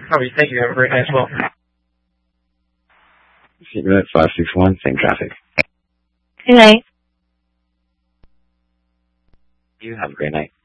Copy. Thank you. Have a great night as well. Unit 561, same traffic. Good night. You have a great night.